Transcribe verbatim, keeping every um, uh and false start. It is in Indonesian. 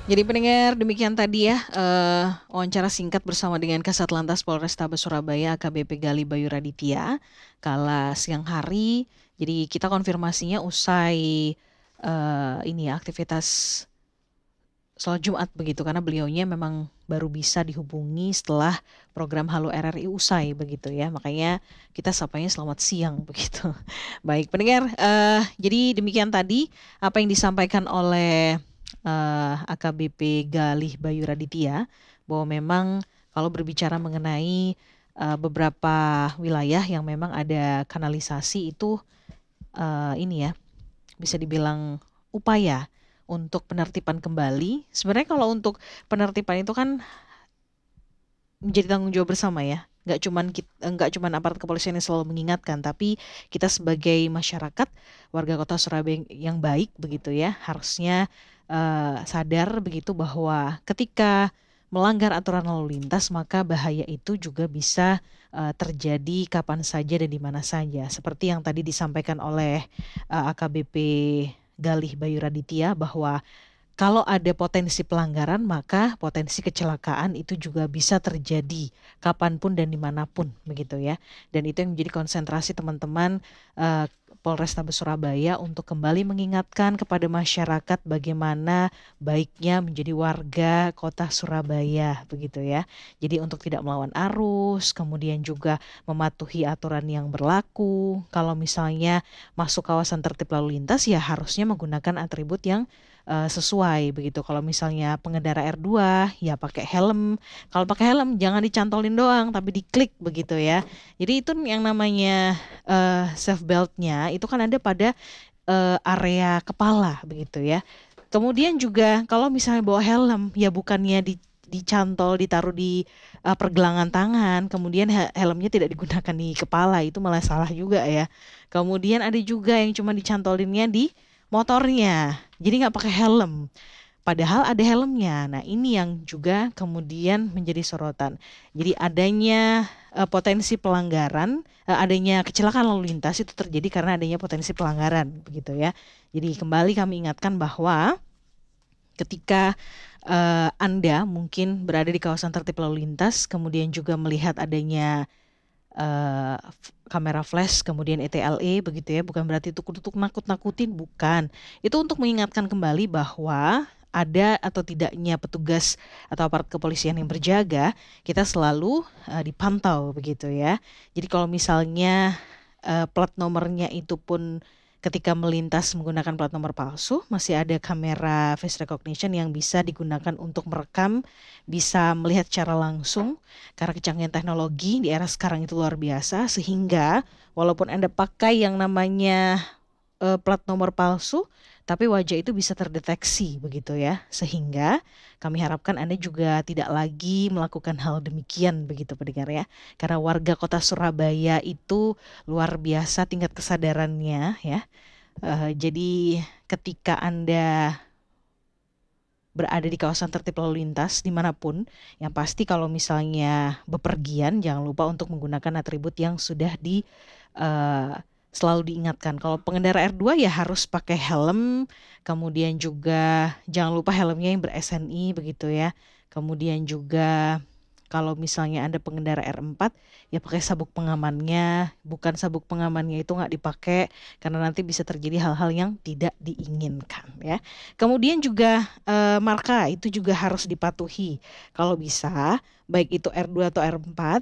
Jadi pendengar, demikian tadi ya eh, wawancara singkat bersama dengan Kasat Lantas Polrestabes Surabaya A K B P Gali Bayu Raditya kala siang hari. Jadi kita konfirmasinya usai eh, ini ya aktivitas sholat Jumat begitu karena beliaunya memang baru bisa dihubungi setelah program Halo R R I usai begitu ya. Makanya kita sapanya selamat siang begitu. Baik pendengar, eh, jadi demikian tadi apa yang disampaikan oleh eh, A K B P Galih Bayu Raditya bahwa memang kalau berbicara mengenai eh, beberapa wilayah yang memang ada kanalisasi itu eh, ini ya bisa dibilang upaya untuk penertiban kembali. Sebenarnya kalau untuk penertiban itu kan menjadi tanggung jawab bersama ya. Nggak cuman kita, nggak cuman aparat kepolisian yang selalu mengingatkan, tapi kita sebagai masyarakat, warga kota Surabaya yang baik begitu ya, harusnya eh, sadar begitu bahwa ketika melanggar aturan lalu lintas maka bahaya itu juga bisa eh, terjadi kapan saja dan di mana saja. Seperti yang tadi disampaikan oleh eh, A K B P Galih Bayu Raditya bahwa kalau ada potensi pelanggaran, maka potensi kecelakaan itu juga bisa terjadi kapanpun dan dimanapun, begitu ya. Dan itu yang menjadi konsentrasi teman-teman eh, Polrestabes Surabaya untuk kembali mengingatkan kepada masyarakat bagaimana baiknya menjadi warga kota Surabaya, begitu ya. Jadi untuk tidak melawan arus, kemudian juga mematuhi aturan yang berlaku. Kalau misalnya masuk kawasan tertib lalu lintas, ya harusnya menggunakan atribut yang eh, sesuai begitu. Kalau misalnya pengendara R dua ya pakai helm. Kalau pakai helm jangan dicantolin doang tapi diklik begitu ya. Jadi itu yang namanya eh, seat beltnya itu kan ada pada eh, area kepala begitu ya. Kemudian juga kalau misalnya bawa helm ya bukannya di dicantol ditaruh di eh, pergelangan tangan, kemudian he- helmnya tidak digunakan di kepala itu malah salah juga ya. Kemudian ada juga yang cuma dicantolinnya di motornya. Jadi nggak pakai helm. Padahal ada helmnya. Nah, ini yang juga kemudian menjadi sorotan. Jadi adanya eh, potensi pelanggaran, eh, adanya kecelakaan lalu lintas itu terjadi karena adanya potensi pelanggaran, begitu ya. Jadi kembali kami ingatkan bahwa ketika eh, Anda mungkin berada di kawasan tertib lalu lintas, kemudian juga melihat adanya eh, f- kamera flash, kemudian E T L E begitu ya, bukan berarti itu untuk nakut-nakutin, bukan. Itu untuk mengingatkan kembali bahwa ada atau tidaknya petugas atau aparat kepolisian yang berjaga, kita selalu eh, dipantau begitu ya. Jadi kalau misalnya eh, plat nomornya itu pun ketika melintas menggunakan plat nomor palsu, masih ada kamera face recognition yang bisa digunakan untuk merekam, bisa melihat secara langsung karena kecanggihan teknologi di era sekarang itu luar biasa sehingga walaupun Anda pakai yang namanya eh, plat nomor palsu, tapi wajah itu bisa terdeteksi begitu ya. Sehingga kami harapkan Anda juga tidak lagi melakukan hal demikian begitu pendengar ya. Karena warga kota Surabaya itu luar biasa tingkat kesadarannya ya. Eh, jadi ketika Anda berada di kawasan tertib lalu lintas dimanapun, yang pasti kalau misalnya bepergian jangan lupa untuk menggunakan atribut yang sudah di eh, selalu diingatkan. Kalau pengendara R dua ya harus pakai helm, kemudian juga jangan lupa helmnya yang ber-S N I begitu ya. Kemudian juga kalau misalnya Anda pengendara R empat, ya pakai sabuk pengamannya, bukan sabuk pengamannya itu nggak dipakai karena nanti bisa terjadi hal-hal yang tidak diinginkan ya. Kemudian juga eh, marka itu juga harus dipatuhi. Kalau bisa, baik itu R dua atau R empat,